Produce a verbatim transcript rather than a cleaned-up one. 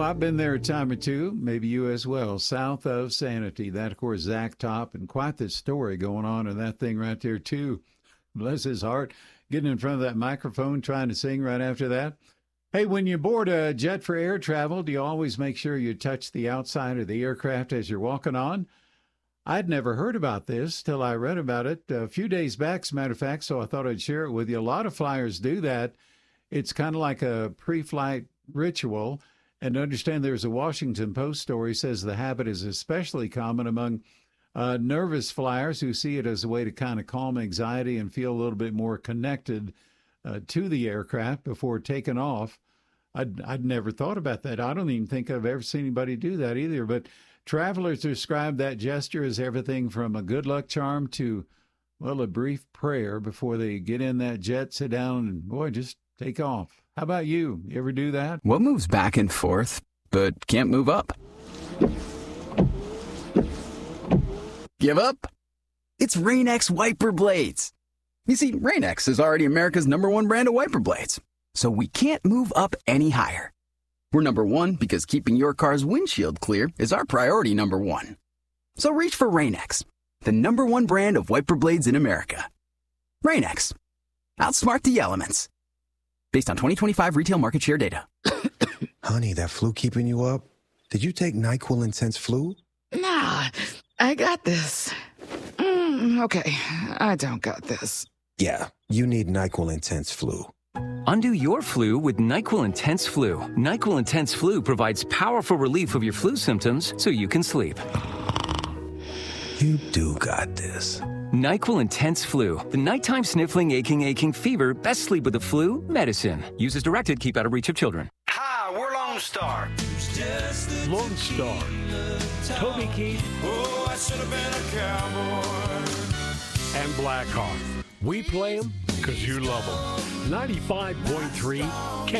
I've been there a time or two, maybe you as well, south of Sanity. That, of course, Zach Top, and quite the story going on in that thing right there, too. Bless his heart, getting in front of that microphone, trying to sing right after that. Hey, when you board a jet for air travel, do you always make sure you touch the outside of the aircraft as you're walking on? I'd never heard about this till I read about it a few days back, as a matter of fact, so I thought I'd share it with you. A lot of flyers do that. It's kind of like a pre-flight ritual. And to understand, there's a Washington Post story says the habit is especially common among uh, nervous flyers who see it as a way to kind of calm anxiety and feel a little bit more connected uh, to the aircraft before taking off. I'd, I'd never thought about that. I don't even think I've ever seen anybody do that either. But travelers describe that gesture as everything from a good luck charm to, well, a brief prayer before they get in that jet, sit down, and, boy, just take off. How about you? You ever do that? What moves back and forth, but can't move up? Give up? It's Rain-X wiper blades. You see, Rain-X is already America's number one brand of wiper blades, so we can't move up any higher. We're number one because keeping your car's windshield clear is our priority number one. So reach for Rain-X, the number one brand of wiper blades in America. Rain-X. Outsmart the elements. Based on twenty twenty-five retail market share data. Honey, that flu keeping you up? Did you take NyQuil Intense Flu? Nah, I got this. Mm, okay, I don't got this. Yeah, you need NyQuil Intense Flu. Undo your flu with NyQuil Intense Flu. NyQuil Intense Flu provides powerful relief of your flu symptoms so you can sleep. You do got this. NyQuil Intense Flu. The nighttime sniffling, aching, aching fever. Best sleep with the flu medicine. Use as directed. Keep out of reach of children. Hi, we're Lone Star. Lone Star. Toby Keith. Oh, I should have been a cowboy. And Black Heart. We play them because you love them. ninety-five point three